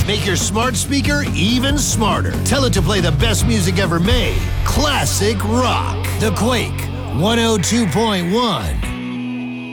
Make your smart speaker even smarter. Tell it to play the best music ever made. Classic rock. The Quake 102.1.